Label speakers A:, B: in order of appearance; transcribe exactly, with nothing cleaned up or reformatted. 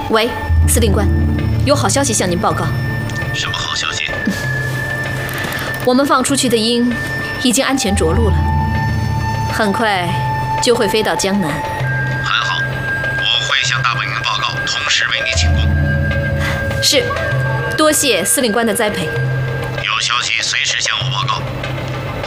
A: 喂，司令官，有好消息向您报告。
B: 什么好消息？
A: 我们放出去的鹰已经安全着陆了，很快就会飞到江南。
B: 很好，我会向大本营报告，同时为你请功。
A: 是，多谢司令官的栽培。
B: 有消息随时向我报告。